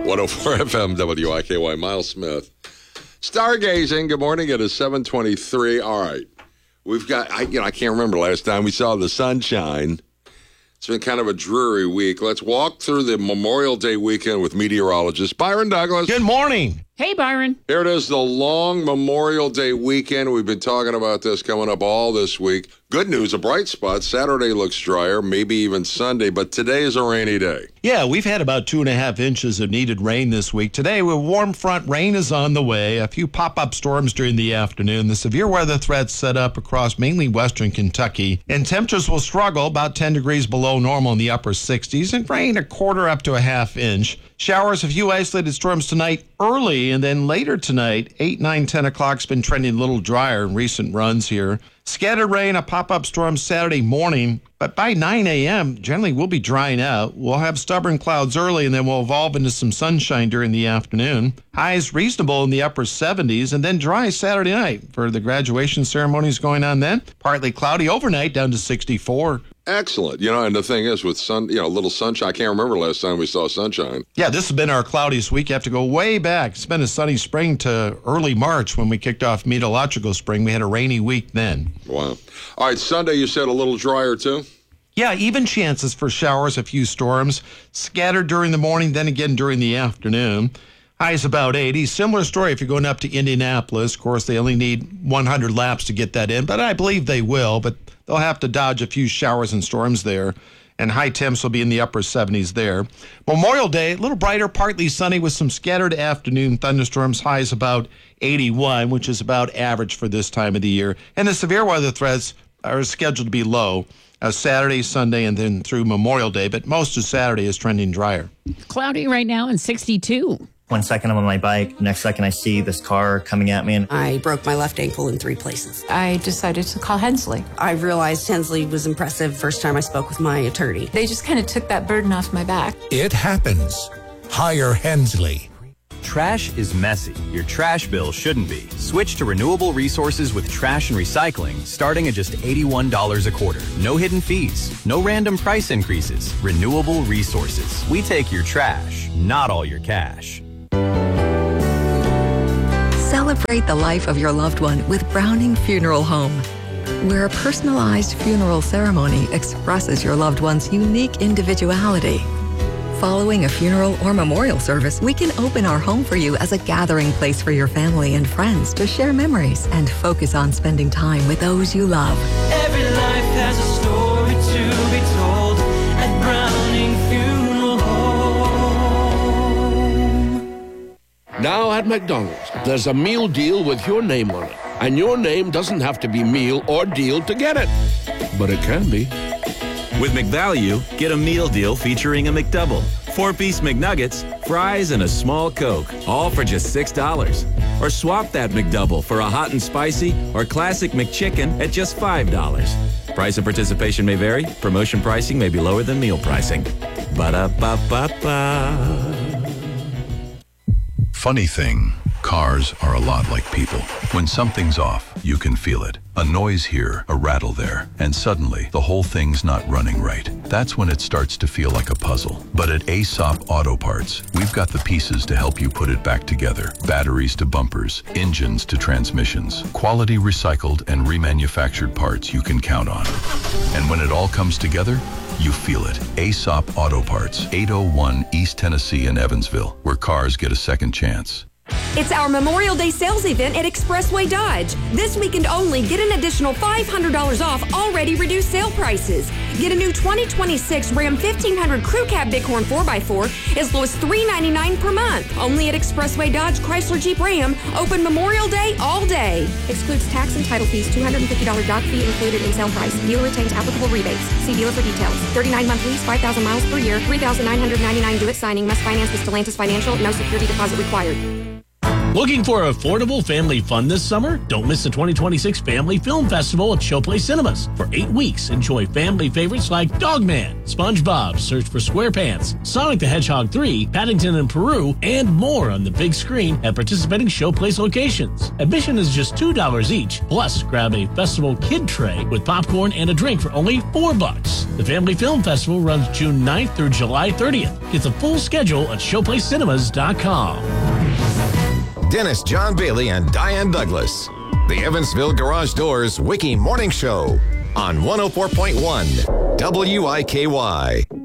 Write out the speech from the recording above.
104 FM WIKY. Miles Smith. Stargazing. Good morning. It is 7:23. All right. We've got, I can't remember last time we saw the sunshine. It's been kind of a dreary week. Let's walk through the Memorial Day weekend with meteorologist Byron Douglas. Good morning. Hey, Byron. Here it is, the long Memorial Day weekend. We've been talking about this coming up all this week. Good news, a bright spot. Saturday looks drier, maybe even Sunday, but today is a rainy day. Yeah, we've had about 2.5 inches of needed rain this week. Today, with warm front, rain is on the way. A few pop-up storms during the afternoon. The severe weather threats set up across mainly western Kentucky. And temperatures will struggle about 10 degrees below normal in the upper 60s and rain a quarter up to a half inch. Showers, a few isolated storms tonight early, and then later tonight, 8, 9, 10 o'clock's been trending a little drier in recent runs here. Scattered rain, a pop-up storm Saturday morning, but by 9 a.m., generally we'll be drying out. We'll have stubborn clouds early, and then we'll evolve into some sunshine during the afternoon. Highs reasonable in the upper 70s, and then dry Saturday night for the graduation ceremonies going on then. Partly cloudy overnight, down to 64. Excellent. And the thing is with little sunshine, I can't remember last time we saw sunshine. Yeah, this has been our cloudiest week. You have to go way back. It's been a sunny spring to early March when we kicked off meteorological spring. We had a rainy week then. Wow. All right, Sunday you said a little drier too? Yeah, even chances for showers, a few storms. Scattered during the morning, then again during the afternoon. Highs about 80. Similar story if you're going up to Indianapolis. Of course, they only need 100 laps to get that in, but I believe they will. But they'll have to dodge a few showers and storms there, and high temps will be in the upper 70s there. Memorial Day, a little brighter, partly sunny with some scattered afternoon thunderstorms. Highs about 81, which is about average for this time of the year. And the severe weather threats are scheduled to be low. Saturday, Sunday, and then through Memorial Day, but most of Saturday is trending drier. Cloudy right now and 62. 1 second I'm on my bike, next second I see this car coming at me. And I broke my left ankle in 3 places. I decided to call Hensley. I realized Hensley was impressive first time I spoke with my attorney. They just kind of took that burden off my back. It happens. Hire Hensley. Trash is messy. Your trash bill shouldn't be. Switch to renewable resources with trash and recycling, starting at just $81 a quarter. No hidden fees. No random price increases. Renewable resources. We take your trash, not all your cash. Celebrate the life of your loved one with Browning Funeral Home, where a personalized funeral ceremony expresses your loved one's unique individuality. Following a funeral or memorial service, we can open our home for you as a gathering place for your family and friends to share memories and focus on spending time with those you love. Every life has a story to be told at Browning Funeral Home. Now at McDonald's, there's a meal deal with your name on it. And your name doesn't have to be meal or deal to get it. But it can be. With McValue, get a meal deal featuring a McDouble, 4-piece McNuggets, fries, and a small Coke, all for just $6. Or swap that McDouble for a hot and spicy or classic McChicken at just $5. Price and participation may vary. Promotion pricing may be lower than meal pricing. Ba-da-ba-ba-ba. Funny thing, cars are a lot like people. When something's off, you can feel it. A noise here, a rattle there, and suddenly the whole thing's not running right. That's when it starts to feel like a puzzle. But at Aesop Auto Parts, we've got the pieces to help you put it back together. Batteries to bumpers, engines to transmissions, quality recycled and remanufactured parts you can count on. And when it all comes together, you feel it. Aesop Auto Parts, 801 East Tennessee in Evansville, where cars get a second chance. It's our Memorial Day sales event at Expressway Dodge. This weekend only, get an additional $500 off already reduced sale prices. Get a new 2026 Ram 1500 Crew Cab Bighorn 4x4 as low as $399 per month. Only at Expressway Dodge Chrysler Jeep Ram. Open Memorial Day all day. Excludes tax and title fees. $250 dock fee included in sale price. Dealer retains applicable rebates. See dealer for details. 39-month lease, 5,000 miles per year, $3,999 due at signing. Must finance with Stellantis Financial. No security deposit required. Looking for affordable family fun this summer? Don't miss the 2026 Family Film Festival at Showplace Cinemas. For 8 weeks, enjoy family favorites like Dogman, SpongeBob, Search for SquarePants, Sonic the Hedgehog 3, Paddington in Peru, and more on the big screen at participating Showplace locations. Admission is just $2 each. Plus, grab a festival kid tray with popcorn and a drink for only $4. The Family Film Festival runs June 9th through July 30th. Get the full schedule at showplacecinemas.com. Dennis John Bailey and Diane Douglas. The Evansville Garage Doors Wiki Morning Show on 104.1 WIKY.